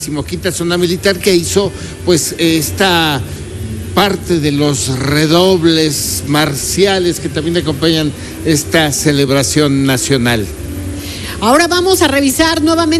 15ª zona militar, que hizo pues esta parte de los redobles marciales que también acompañan esta celebración nacional. Ahora vamos a revisar nuevamente